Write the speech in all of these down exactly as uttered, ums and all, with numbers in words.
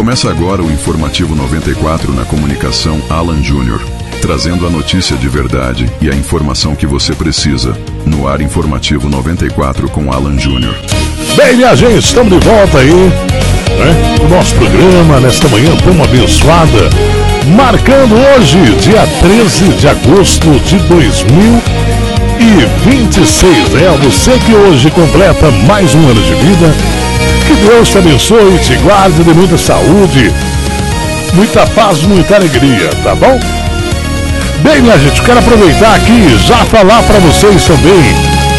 Começa agora o Informativo noventa e quatro na comunicação Alan Júnior, trazendo a notícia de verdade e a informação que você precisa. No ar Informativo noventa e quatro com Alan Júnior. Bem, minha gente, estamos de volta aí, né? O nosso programa nesta manhã tão abençoada, marcando hoje, dia treze de agosto de dois mil e vinte e seis. É você que hoje completa mais um ano de vida. Que Deus te abençoe e te guarde de muita saúde, muita paz, muita alegria, tá bom? Bem, minha gente, quero aproveitar aqui e já falar para vocês também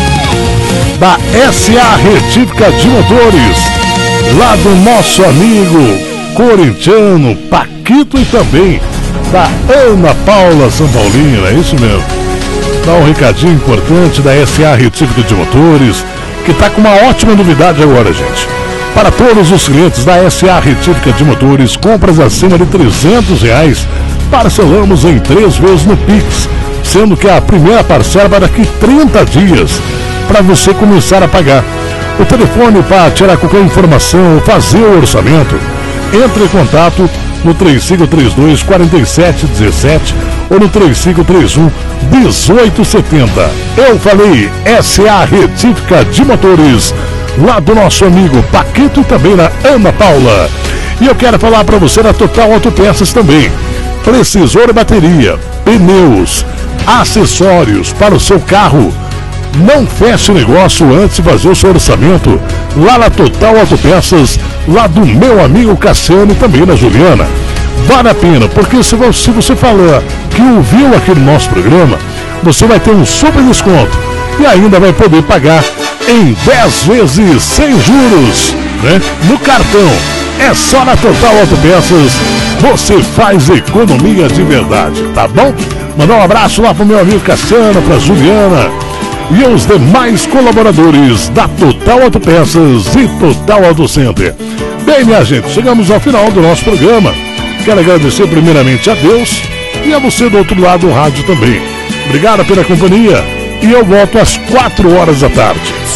da S A Retífica de Motores, lá do nosso amigo corintiano Paquito e também da Ana Paula São Paulino, é isso mesmo. Dá um recadinho importante da S A Retífica de Motores, que está com uma ótima novidade agora, gente. Para todos os clientes da S A Retífica de Motores, compras acima de trezentos reais, parcelamos em três vezes no Pix, sendo que a primeira parcela vai daqui trinta dias, para você começar a pagar. O telefone para tirar qualquer informação, fazer o orçamento, entre em contato no três cinco três dois, quatro sete um sete ou no três cinco três um, um oito sete zero. Eu falei S A Retífica de Motores, lá do nosso amigo Paquito e também da Ana Paula. E eu quero falar para você da Total Autopeças também. Precisou de bateria, pneus, acessórios para o seu carro. Não feche negócio antes de fazer o seu orçamento lá na Total Autopeças, lá do meu amigo Cassiano e também da Juliana. Vale a pena, porque se você, se você falar que ouviu aqui no nosso programa, você vai ter um super desconto e ainda vai poder pagar em dez vezes sem juros, né? No cartão. É só na Total Autopeças você faz economia de verdade, tá bom? Mandar um abraço lá pro meu amigo Cassiano, pra Juliana e os demais colaboradores da Total Autopeças e Total Auto Center. Bem, minha gente, chegamos ao final do nosso programa. Quero agradecer primeiramente a Deus e a você do outro lado do rádio também. Obrigado pela companhia e eu volto às quatro horas da tarde.